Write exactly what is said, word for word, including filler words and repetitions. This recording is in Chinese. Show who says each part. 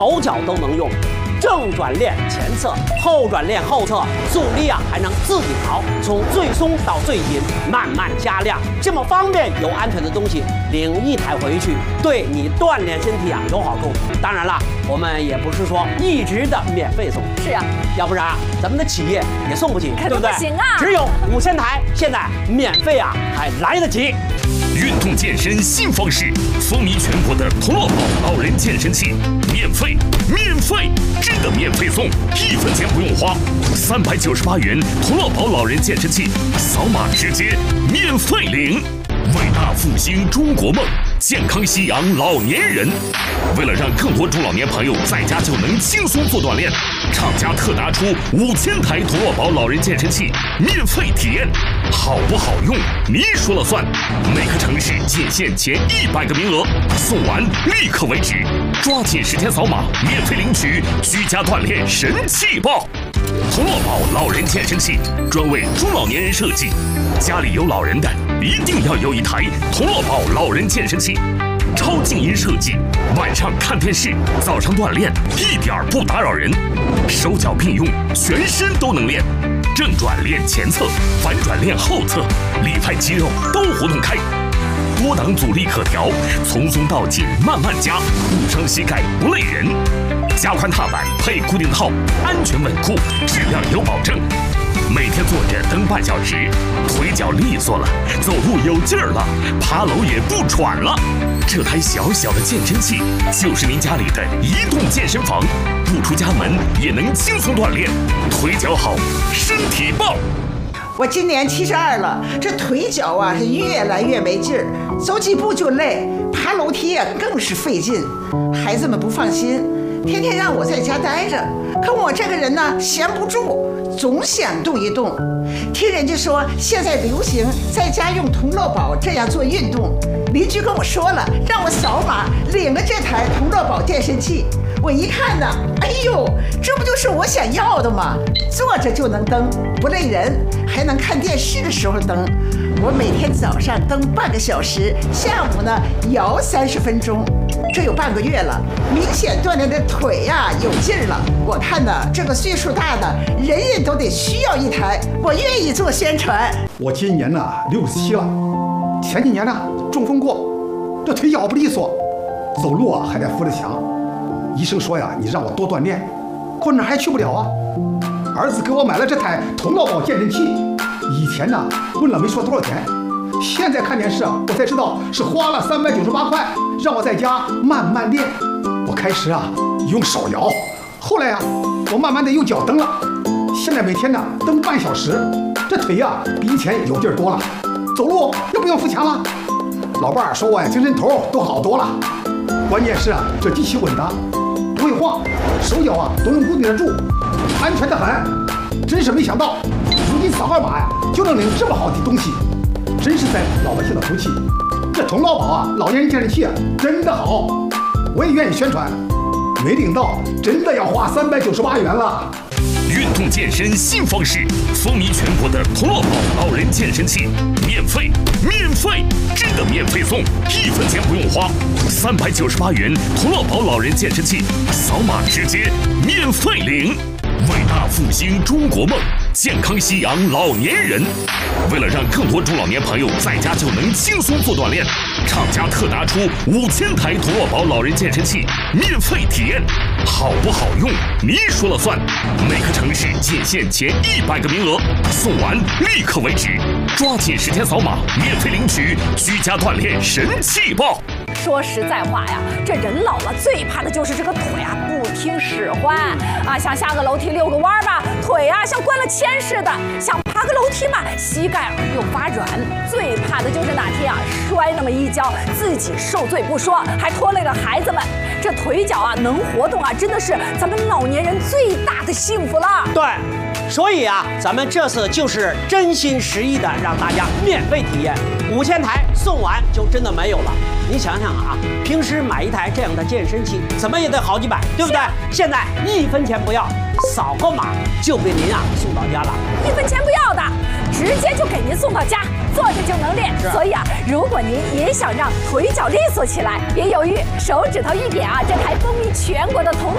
Speaker 1: 手脚都能用。正转练前侧，后转练后侧，阻力啊还能自己调，从最松到最紧，慢慢加量，这么方便又安全的东西，领一台回去，对你锻炼身体啊有好处。当然了，我们也不是说一直的免费送，
Speaker 2: 是啊，
Speaker 1: 要不然啊咱们的企业也送不起，对不对？
Speaker 2: 不行啊，
Speaker 1: 只有五千台，现在免费啊还来得及。
Speaker 3: 运动健身新方式，风靡全国的同乐宝老人健身器，免费，免费，真的免费送，一分钱不用花，三百九十八元同乐宝老人健身器，扫码直接免费领。伟大复兴中国梦，健康夕阳老年人。为了让更多中老年朋友在家就能轻松做锻炼，厂家特拿出五千台同乐宝老人健身器免费体验，好不好用你说了算。每个城市仅限前一百个名额，送完立刻为止，抓紧时间扫码免费领取居家锻炼神器包。同乐宝老人健身器专为中老年人设计，家里有老人的一定要有一台同乐宝老人健身器，超静音设计，晚上看电视，早上锻炼一点儿不打扰人，手脚并用，全身都能练，正转练前侧，反转练后侧，里派肌肉都活动开，多档阻力可调，从松到紧慢慢加，不伤膝盖不累人。加宽踏板配固定套，安全稳固，质量有保证。每天坐着蹬半小时，腿脚利索了，走路有劲儿了，爬楼也不喘了。这台小小的健身器就是您家里的移动健身房，不出家门也能轻松锻炼，腿脚好，身体棒。
Speaker 4: 我今年七十二了，这腿脚啊是越来越没劲儿，走几步就累，爬楼梯啊更是费劲。孩子们不放心，天天让我在家待着，可我这个人呢闲不住，总想动一动。听人家说现在流行在家用同乐宝这样做运动，邻居跟我说了，让我扫码领了这台同乐宝健身器。我一看呢，哎呦，这不就是我想要的吗？坐着就能蹬，不累人，还能看电视的时候蹬。我每天早上蹬半个小时，下午呢摇三十分钟，这有半个月了，明显锻炼的腿呀、啊、有劲儿了。我看呢，这个岁数大的人人都得需要一台，我愿意做宣传。
Speaker 5: 我今年呢六十七了，前几年呢中风过，这腿脚不利索，走路啊还得扶着墙。医生说呀，你让我多锻炼，可哪还去不了啊。儿子给我买了这台同乐宝健身器，以前呢问了没说多少钱，现在看电视啊我才知道是花了三百九十八块，让我在家慢慢练。我开始啊用手摇，后来啊我慢慢的用脚蹬了，现在每天呢蹬半小时，这腿呀比以前有劲儿多了，走路又不用扶墙了。老伴儿说我呀精神头都好多了，关键是啊这机器稳当，不会晃，手脚啊都能固定得住，安全得很。真是没想到，如今扫个码呀就能领这么好的东西，真是在老百姓的福气。这同乐宝啊老年人健身器啊真的好，我也愿意宣传。没领到真的要花三百九十八元了。
Speaker 3: 运动健身新方式，风靡全国的同乐宝老人健身器，免费，免费，真的免费送，一分钱不用花，三百九十八元同乐宝老人健身器，扫码直接免费领。伟大复兴中国梦，健康夕阳老年人。为了让更多中老年朋友在家就能轻松做锻炼，厂家特拿出五千台同乐宝老人健身器免费体验，好不好用你说了算。每个城市仅限前一百个名额，送完立刻为止，抓紧时间扫码免费领取居家锻炼神器包。
Speaker 2: 说实在话呀，这人老了最怕的就是这个腿啊不听使唤啊，想下个楼梯遛个弯吧，腿啊像灌了铅似的；想爬个楼梯嘛，膝盖又发软。最怕的就是哪天啊摔那么一跤，自己受罪不说，还拖累了孩子们。这腿脚啊能活动啊，真的是咱们老年人最大的幸福了。
Speaker 1: 对。所以啊，咱们这次就是真心实意的让大家免费体验，五千台送完就真的没有了。你想想啊，平时买一台这样的健身器，怎么也得好几百，对不对？现在一分钱不要，扫个码就给您啊送到家了。
Speaker 2: 一分钱不要的，直接就给您送到家，坐着就能练。所以啊，如果您也想让腿脚利索起来，别犹豫，手指头一点啊，这台风靡全国的同